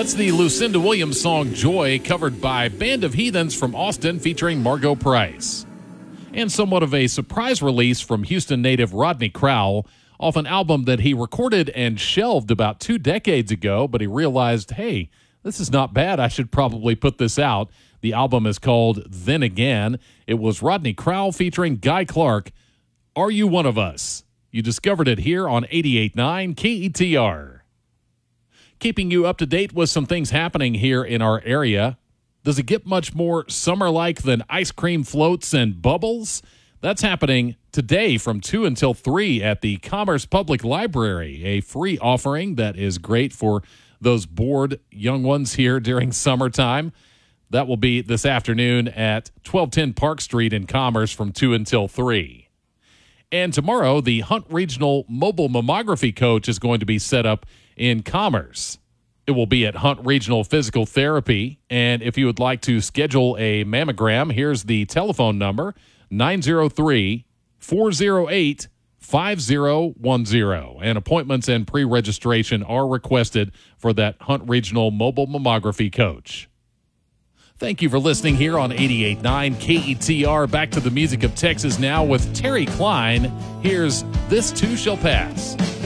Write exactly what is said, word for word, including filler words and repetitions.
That's the Lucinda Williams song Joy, covered by Band of Heathens from Austin featuring Margot Price. And somewhat of a surprise release from Houston native Rodney Crowell off an album that he recorded and shelved about two decades ago, but he realized, hey, this is not bad. I should probably put this out. The album is called Then Again. It was Rodney Crowell featuring Guy Clark. Are You One of Us? You discovered it here on eighty-eight point nine K E T R. Keeping you up to date with some things happening here in our area. Does it get much more summer-like than ice cream floats and bubbles? That's happening today from two until three at the Commerce Public Library, a free offering that is great for those bored young ones here during summertime. That will be this afternoon at twelve ten Park Street in Commerce from two until three. And tomorrow, the Hunt Regional Mobile Mammography Coach is going to be set up in Commerce. It will be at Hunt Regional Physical Therapy, and if you would like to schedule a mammogram, here's the telephone number, nine zero three, four zero eight, five zero one zero. And appointments and pre-registration are requested for that Hunt Regional Mobile Mammography Coach. Thank you for listening here on eighty-eight point nine K E T R. Back to the music of Texas now with Terry Klein. Here's This Too Shall Pass.